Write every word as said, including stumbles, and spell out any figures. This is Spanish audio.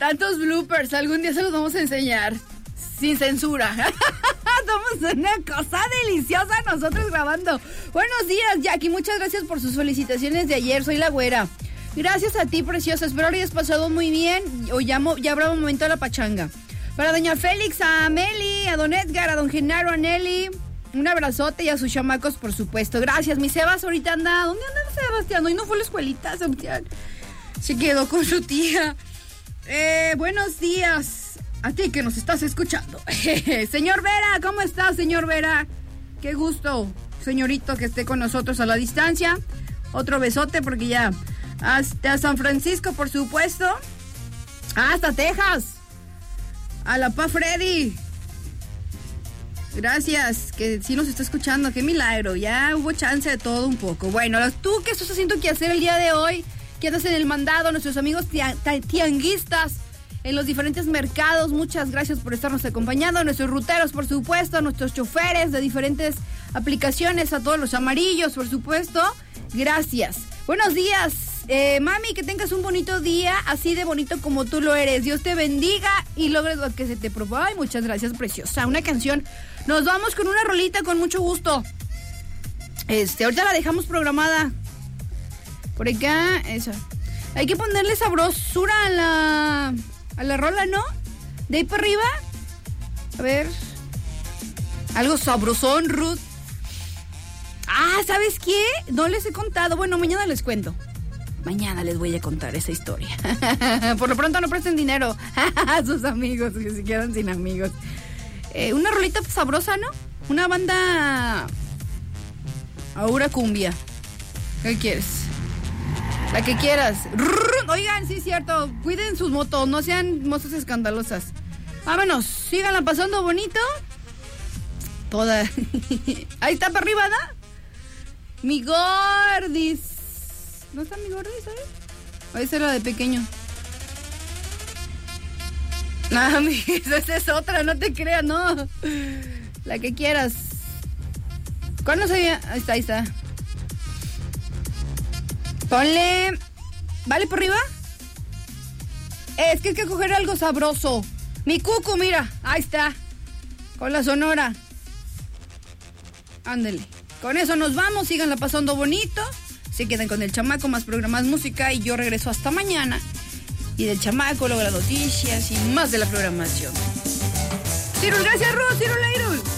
Tantos bloopers, algún día se los vamos a enseñar. Sin censura. Somos una cosa deliciosa nosotros grabando. Buenos días, Jackie. Muchas gracias por sus felicitaciones de ayer. Soy la güera. Gracias a ti, preciosa. Espero hayas pasado muy bien. O ya, ya habrá un momento de la pachanga. Para doña Félix, a Meli, a don Edgar, a don Genaro, a Nelly. Un abrazote y a sus chamacos, por supuesto. Gracias. Mi Sebas ahorita anda. ¿Dónde anda Sebastián? Hoy no fue a la escuelita, Sebastián. Se quedó con su tía. Eh, buenos días. A ti que nos estás escuchando. Señor Vera, ¿cómo estás, señor Vera? Qué gusto, señorito, que esté con nosotros a la distancia. Otro besote porque ya... Hasta San Francisco, por supuesto. Hasta Texas. A la Pa Freddy. Gracias, que sí nos está escuchando. Qué milagro, ya hubo chance de todo un poco. Bueno, tú que estás haciendo que hacer el día de hoy, que andas en el mandado, nuestros amigos tianguistas en los diferentes mercados, muchas gracias por estarnos acompañando, a nuestros ruteros, por supuesto, a nuestros choferes de diferentes aplicaciones, a todos los amarillos, por supuesto, gracias. Buenos días, eh, mami, que tengas un bonito día, así de bonito como tú lo eres, Dios te bendiga y logres lo que se te proponga. Ay, muchas gracias, preciosa, una canción, nos vamos con una rolita con mucho gusto, este, ahorita la dejamos programada, por acá, esa, hay que ponerle sabrosura a la... A la rola, ¿no? De ahí para arriba. A ver. Algo sabrosón, Ruth. Ah, ¿sabes qué? No les he contado. Bueno, mañana les cuento. Mañana les voy a contar esa historia. Por lo pronto no presten dinero a sus amigos, que se quedan sin amigos. Eh, una rolita sabrosa, ¿no? Una banda... Aura Cumbia. ¿Qué quieres? La que quieras. Oigan, sí es cierto. Cuiden sus motos, no sean motos escandalosas. Vámonos, síganla pasando bonito. Toda. Ahí está para arriba, ¿no? Mi gordis. ¿No está mi gordis, sabes? O esa era de pequeño. No, mi, esa es otra, no te creas, no. La que quieras. ¿Cuál no sabía? Ahí está, ahí está. Ponle... ¿Vale por arriba? Es que hay que coger algo sabroso. Mi cucu, mira. Ahí está. Con la sonora. Ándele. Con eso nos vamos. Síganla pasando bonito. Se quedan con el chamaco, más programas, música. Y yo regreso hasta mañana. Y del chamaco, luego las noticias y más de la programación. Cirul, gracias, Ruth. Cirul, Leirul.